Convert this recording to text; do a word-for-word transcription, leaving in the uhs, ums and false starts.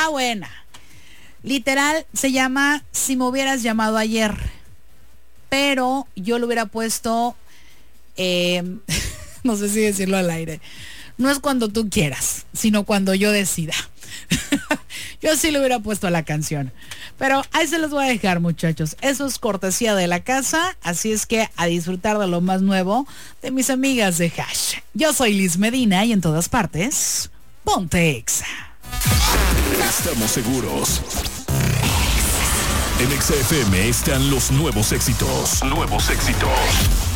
Está buena. Literal, se llama Si me hubieras llamado ayer. Pero yo lo hubiera puesto, eh, no sé si decirlo al aire. No es cuando tú quieras, sino cuando yo decida. Yo sí le hubiera puesto a la canción. Pero ahí se los voy a dejar, muchachos. Eso es cortesía de la casa. Así es que a disfrutar de lo más nuevo de mis amigas de Hash. Yo soy Liz Medina y en todas partes, ponte Exa. Estamos seguros. En Exa F M están los nuevos éxitos. Nuevos éxitos.